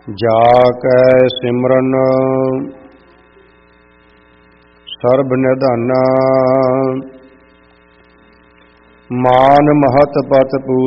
ਜਾ ਕੈ ਸਿਮਰਨ ਸਰਬ ਨਿਧਾਨਾ, ਮਾਨ ਮਹਤ ਪਤ